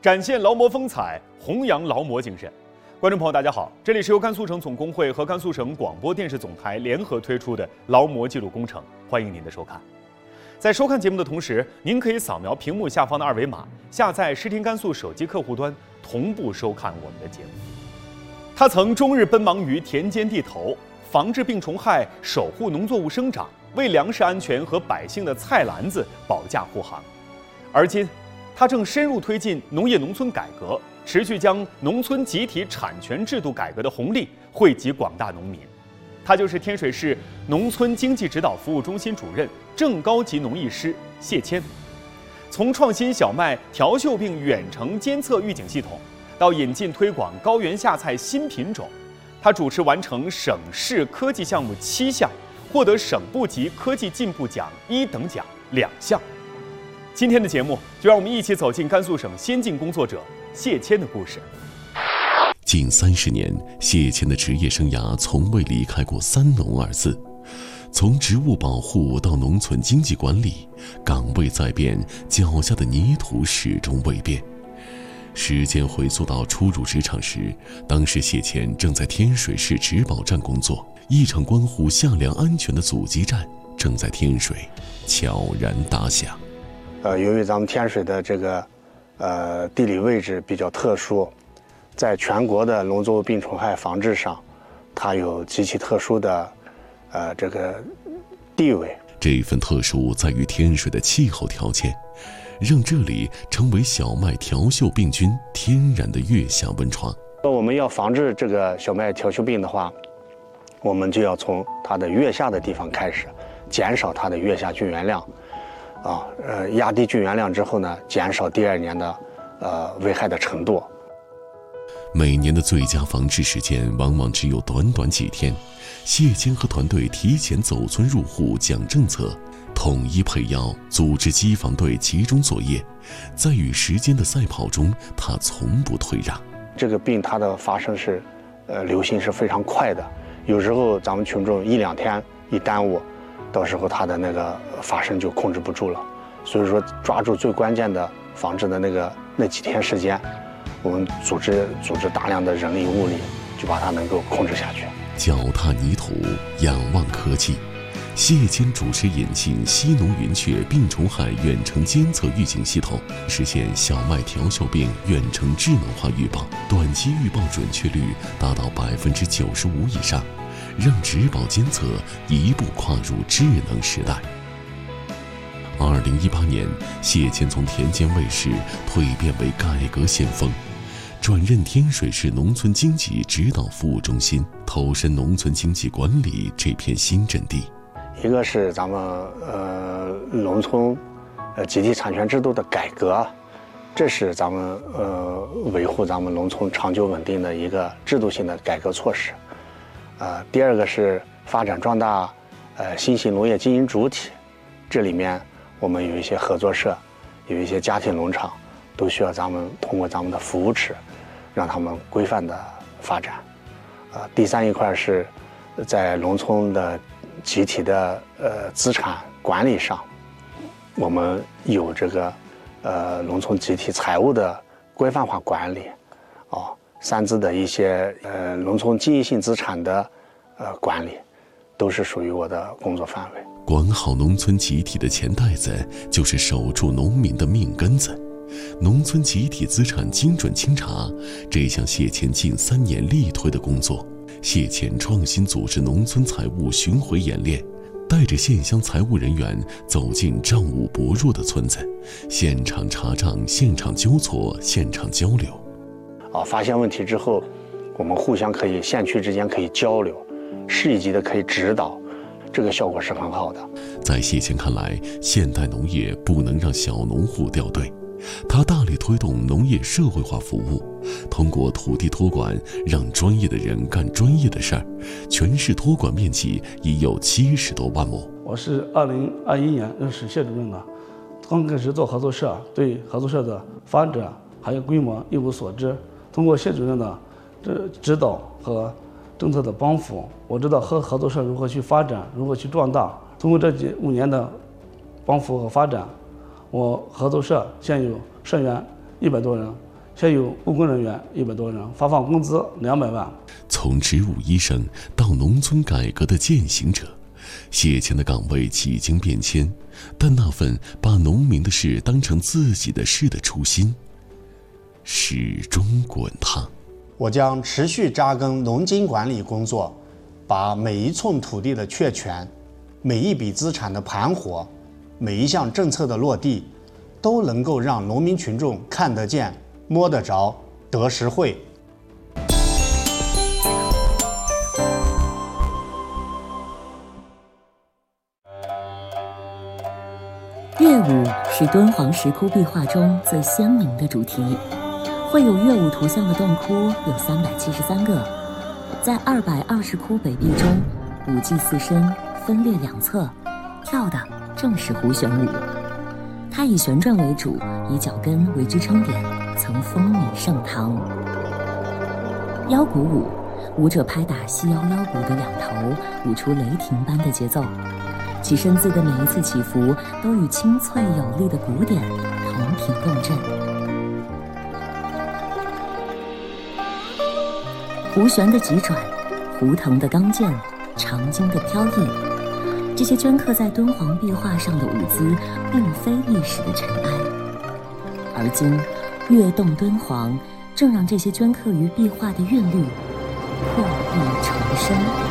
展现劳模风采，弘扬劳模精神。观众朋友，大家好，这里是由甘肃省总工会和甘肃省广播电视总台联合推出的劳模记录工程，欢迎您的收看。在收看节目的同时，您可以扫描屏幕下方的二维码，下载视听甘肃手机客户端，同步收看我们的节目。他曾终日奔忙于田间地头，防治病虫害，守护农作物生长，为粮食安全和百姓的菜篮子保驾护航。而今，他正深入推进农业农村改革，持续将农村集体产权制度改革的红利惠及广大农民。他就是天水市农村经济指导服务中心主任、正高级农艺师谢谦。从创新小麦调锈病远程监测预警系统，到引进推广高原夏菜新品种，他主持完成省市科技项目7项，获得省部级科技进步奖1等奖2项。今天的节目，就让我们一起走进甘肃省先进工作者谢谦的故事。 近30年，谢谦的职业生涯从未离开过3农2字。从植物保护到农村经济管理，岗位在变，脚下的泥土始终未变。时间回溯到初入职场时，当时谢谦正在天水市植保站工作，一场关乎夏粮安全的阻击战正在天水悄然打响。 由于咱们天水的这个地理位置比较特殊，在全国的农作物病虫害防治上，它有极其特殊的这个地位。 这份特殊在于天水的气候条件，让这里成为小麦调锈病菌天然的月下温床。 我们要防治这个小麦调锈病的话，我们就要从它的月下的地方开始，减少它的月下菌源量。压低菌源量之后呢，减少第2年的危害的程度。 每年的最佳防治时间往往只有短短几天，谢谦和团队提前走村入户讲政策，统一配药，组织机防队集中作业，在与时间的赛跑中，他从不退让。 这个病它的发生是流行是非常快的，有时候咱们群众1、2天一耽误，到时候它的那个发生就控制不住了。所以说，抓住最关键的防治的那几天时间，我们组织大量的人力物力，就把它能够控制下去。 脚踏泥土，仰望科技，谢谦主持引进西农云雀病虫害远程监测预警系统，实现小麦调锈病远程智能化预报，短期预报准确率达到95%以上，让植保监测一步跨入智能时代。2018年，谢谦从田间卫士蜕变为改革先锋，转任天水市农村经济指导服务中心，投身农村经济管理这片新阵地。 一个是咱们农村集体产权制度的改革，这是咱们维护咱们农村长久稳定的一个制度性的改革措施。第2个是发展壮大新型农业经营主体，这里面我们有一些合作社，有一些家庭农场，都需要咱们通过咱们的扶持，让他们规范的发展。第3一块是在农村的集体的资产管理上，我们有这个农村集体财务的规范化管理，3资的一些农村经营性资产的管理，都是属于我的工作范围。 管好农村集体的钱袋子，就是守住农民的命根子。农村集体资产精准清查，这项谢谦近3年力推的工作。谢谦创新组织农村财务巡回演练，带着县乡财务人员走进账务薄弱的村子，现场查账、现场纠错、现场交流。 发现问题之后，我们互相可以县区之间可以交流，市一级的可以指导，这个效果是很好的。 在谢谦看来，现代农业不能让小农户掉队，他大力推动农业社会化服务，通过土地托管，让专业的人干专业的事儿。全市托管面积已有70多万亩。 我是2021年任市谢主任的，刚开始做合作社，对合作社的发展还有规模一无所知。通过谢主任的指导和政策的帮扶，我知道合作社如何去发展，如何去壮大。通过这5年的帮扶和发展，我合作社现有社员100多人， 现有务工人员100多人，发放工资200万。 从植物医生到农村改革的践行者，谢谦的岗位几经变迁，但那份把农民的事当成自己的事的初心，始终滚烫。 我将持续扎根农经管理工作，把每一寸土地的确权、每一笔资产的盘活、每一项政策的落地，都能够让农民群众看得见、摸得着、得实惠。 乐舞是敦煌石窟壁画中最鲜明的主题，绘有乐舞图像的洞窟有373个，在220窟北壁中，5祭4身分列2侧，跳的正是胡旋舞。它以旋转为主，以脚跟为支撑点，曾风靡盛唐。腰鼓舞，舞者拍打细腰腰鼓的2头，舞出雷霆般的节奏。其身姿的每一次起伏都与清脆有力的鼓点同频共振。胡旋的急转，胡腾的刚健，长经的飘逸，这些镌刻在敦煌壁画上的舞姿并非历史的尘埃，而今跃动敦煌正让这些镌刻于壁画的韵律破壁重生。